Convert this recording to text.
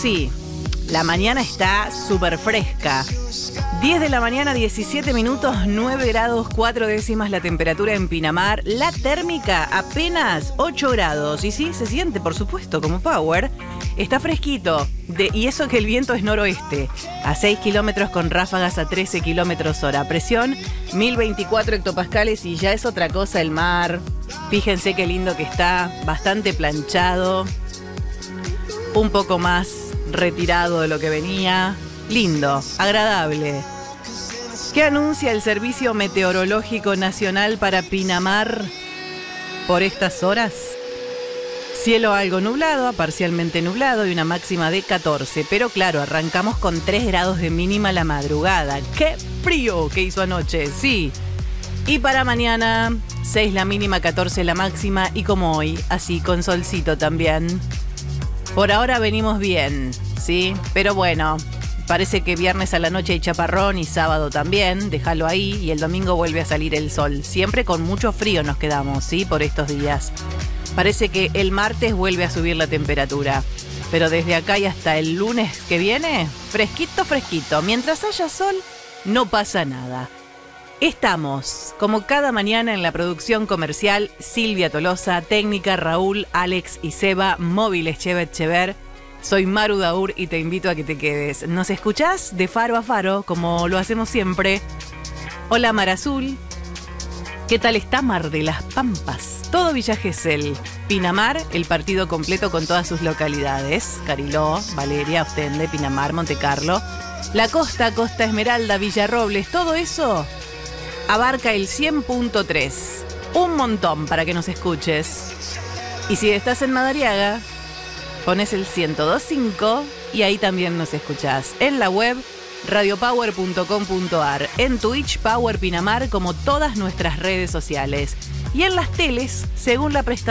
sí, la mañana está súper fresca. 10 de la mañana, 17 minutos, 9 grados, 4 décimas la temperatura en Pinamar. La térmica apenas 8 grados. Y sí, se siente, por supuesto, como Power. Está fresquito. Y eso que el viento es noroeste. A 6 kilómetros con ráfagas a 13 kilómetros hora. Presión 1024 hectopascales y ya es otra cosa el mar. Fíjense qué lindo que está. Bastante planchado. Un poco más retirado de lo que venía. Lindo, agradable. ¿Qué anuncia el Servicio Meteorológico Nacional para Pinamar por estas horas? Cielo algo nublado, a parcialmente nublado y una máxima de 14. Pero claro, arrancamos con 3 grados de mínima la madrugada. ¡Qué frío que hizo anoche! Sí. Y para mañana, 6 la mínima, 14 la máxima y como hoy, así con solcito también. Por ahora venimos bien, ¿sí? Pero bueno, parece que viernes a la noche hay chaparrón y sábado también, déjalo ahí, y el domingo vuelve a salir el sol. Siempre con mucho frío nos quedamos, ¿sí? Por estos días. Parece que el martes vuelve a subir la temperatura, pero desde acá y hasta el lunes que viene, fresquito, fresquito. Mientras haya sol, no pasa nada. Estamos, como cada mañana en la producción comercial, Silvia Tolosa, técnica Raúl, Alex y Seba, móviles Chever. Soy Maru Daur y te invito a que te quedes. ¿Nos escuchás de faro a faro, como lo hacemos siempre? Hola Mar Azul. ¿Qué tal está Mar de las Pampas? Todo Villa Gesell. Pinamar, el partido completo con todas sus localidades. Cariló, Valeria, Ostende, Pinamar, Montecarlo. La costa, Costa Esmeralda, Villarrobles, todo eso abarca el 100.3. Un montón para que nos escuches. Y si estás en Madariaga, pones el 102.5 y ahí también nos escuchás. En la web radiopower.com.ar, en Twitch Power Pinamar, como todas nuestras redes sociales. Y en las teles, según la prestación